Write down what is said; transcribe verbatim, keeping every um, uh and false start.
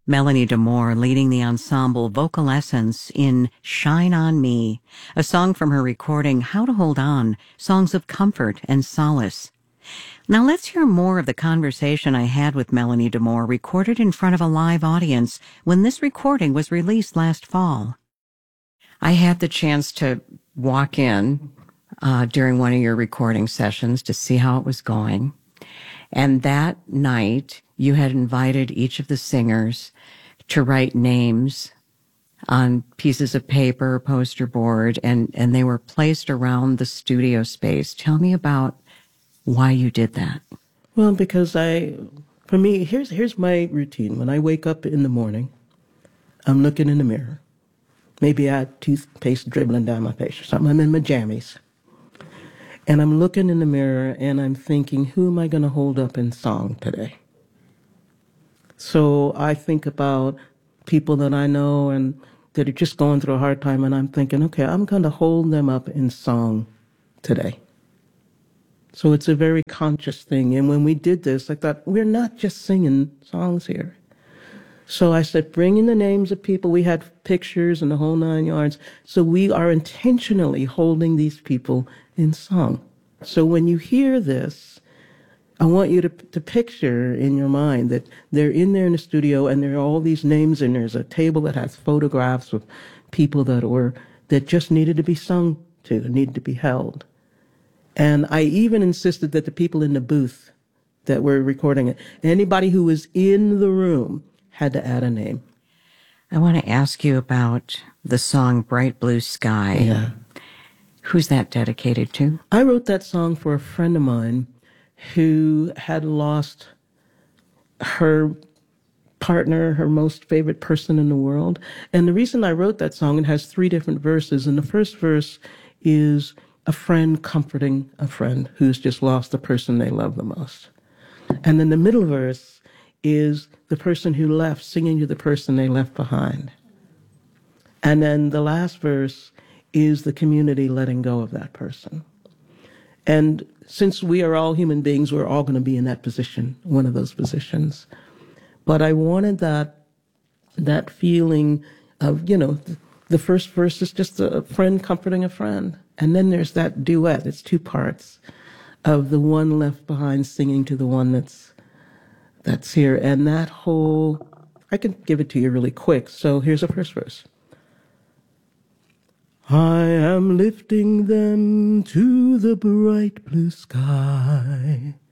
Melanie DeMore leading the ensemble Vocal Essence in Shine on Me, a song from her recording How to Hold On, Songs of Comfort and Solace. Now let's hear more of the conversation I had with Melanie DeMore recorded in front of a live audience when this recording was released last fall. I had the chance to walk in uh, during one of your recording sessions to see how it was going. And that night, you had invited each of the singers to write names on pieces of paper, poster board, and, and they were placed around the studio space. Tell me about why you did that. Well, because I, for me, here's here's my routine. When I wake up in the morning, I'm looking in the mirror. Maybe I had toothpaste dribbling down my face or something. I'm in my jammies. And I'm looking in the mirror and I'm thinking, who am I going to hold up in song today? So I think about people that I know and that are just going through a hard time, and I'm thinking, okay, I'm going to hold them up in song today. So it's a very conscious thing. And when we did this, I thought, we're not just singing songs here. So I said, bring in the names of people. We had pictures and the whole nine yards. So we are intentionally holding these people in song. So when you hear this, I want you to, to picture in your mind that they're in there in the studio and there are all these names and there's a table that has photographs of people that were, that just needed to be sung to, needed to be held. And I even insisted that the people in the booth that were recording it, anybody who was in the room had to add a name. I want to ask you about the song Bright Blue Sky. Yeah. Who's that dedicated to? I wrote that song for a friend of mine who had lost her partner, her most favorite person in the world. And the reason I wrote that song, it has three different verses. And the first verse is a friend comforting a friend who's just lost the person they love the most. And then the middle verse is the person who left singing to the person they left behind. And then the last verse is the community letting go of that person. And since we are all human beings, we're all going to be in that position, one of those positions. But I wanted that that feeling of, you know, the first verse is just a friend comforting a friend. And then there's that duet, it's two parts, of the one left behind singing to the one that's that's here. And that whole, I can give it to you really quick. So here's the first verse. I am lifting them to the bright blue sky.